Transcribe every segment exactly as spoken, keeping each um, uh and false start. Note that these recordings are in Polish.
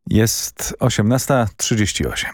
Jest osiemnasta trzydzieści osiem.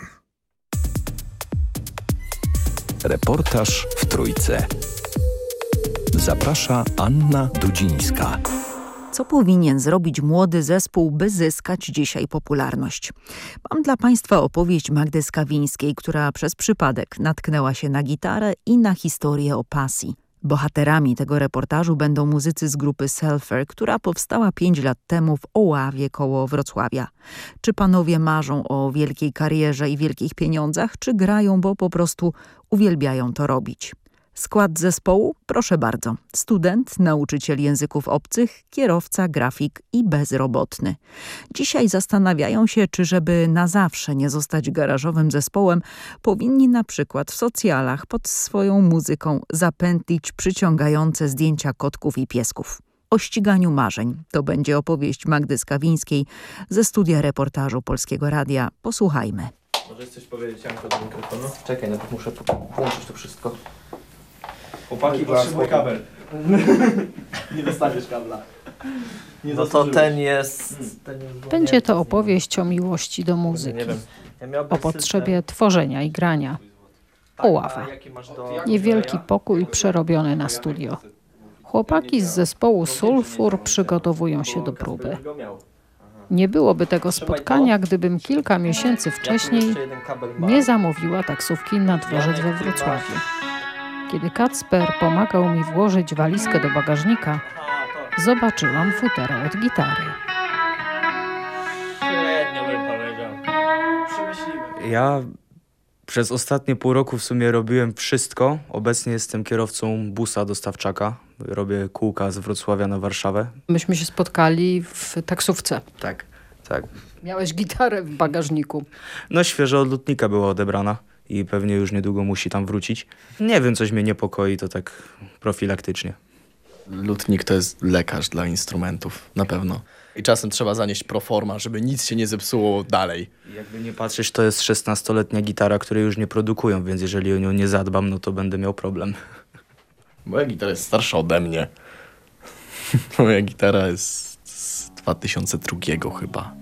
Reportaż w Trójce. Zaprasza Anna Dudzińska. Co powinien zrobić młody zespół, by zyskać dzisiaj popularność? Mam dla Państwa opowieść Magdy Skawińskiej, która przez przypadek natknęła się na gitarę i na historię o pasji. Bohaterami tego reportażu będą muzycy z grupy Selfer, która powstała pięć lat temu w Oławie koło Wrocławia. Czy panowie marzą o wielkiej karierze i wielkich pieniądzach, czy grają, bo po prostu uwielbiają to robić? Skład zespołu? Proszę bardzo. Student, nauczyciel języków obcych, kierowca, grafik i bezrobotny. Dzisiaj zastanawiają się, czy żeby na zawsze nie zostać garażowym zespołem, powinni na przykład w socjalach pod swoją muzyką zapętlić przyciągające zdjęcia kotków i piesków. O ściganiu marzeń. To będzie opowieść Magdy Skawińskiej ze studia reportażu Polskiego Radia. Posłuchajmy. Możesz coś powiedzieć, Janko, do mikrofonu? Czekaj, najpierw muszę włączyć to wszystko. Chłopaki, potrzebuję kabel. Nie dostaniesz kabla. Nie No to ten jest... Ten jest Będzie to opowieść o miłości do muzyki, nie wiem. Ja miał o potrzebie tworzenia i grania. Oława. Niewielki pokój przerobiony na studio. Chłopaki z zespołu Sulfur przygotowują się do próby. Nie byłoby tego spotkania, gdybym kilka miesięcy wcześniej nie zamówiła taksówki na dworzec we Wrocławiu. Kiedy Kacper pomagał mi włożyć walizkę do bagażnika, zobaczyłam futera od gitary. Ja przez ostatnie pół roku w sumie robiłem wszystko. Obecnie jestem kierowcą busa dostawczaka. Robię kółka z Wrocławia na Warszawę. Myśmy się spotkali w taksówce. Tak, tak. Miałeś gitarę w bagażniku. No świeżo od lutnika była odebrana i pewnie już niedługo musi tam wrócić. Nie wiem, coś mnie niepokoi, to tak profilaktycznie. Lutnik to jest lekarz dla instrumentów, na pewno. I czasem trzeba zanieść proforma, żeby nic się nie zepsuło dalej. Jakby nie patrzeć, to jest szesnastoletnia gitara, której już nie produkują, więc jeżeli o nią nie zadbam, no to będę miał problem. Moja gitara jest starsza ode mnie. Moja gitara jest z dwa tysiące drugiego chyba.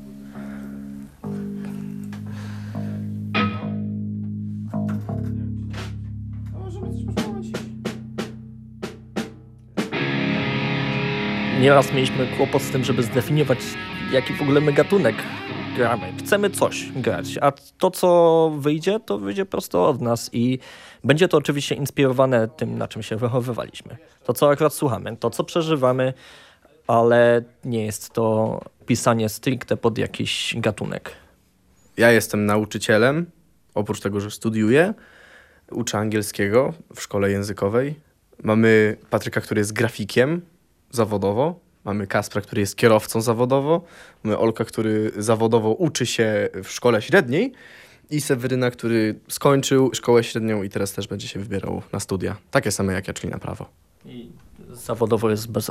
Nieraz mieliśmy kłopot z tym, żeby zdefiniować, jaki w ogóle my gatunek gramy. Chcemy coś grać, a to, co wyjdzie, to wyjdzie prosto od nas i będzie to oczywiście inspirowane tym, na czym się wychowywaliśmy. To, co akurat słuchamy, to, co przeżywamy, ale nie jest to pisanie stricte pod jakiś gatunek. Ja jestem nauczycielem, oprócz tego, że studiuję. Uczę angielskiego w szkole językowej. Mamy Patryka, który jest grafikiem zawodowo. Mamy Kaspra, który jest kierowcą zawodowo. Mamy Olka, który zawodowo uczy się w szkole średniej. I Seweryna, który skończył szkołę średnią i teraz też będzie się wybierał na studia. Takie same jak ja, czyli na prawo. I zawodowo jest bez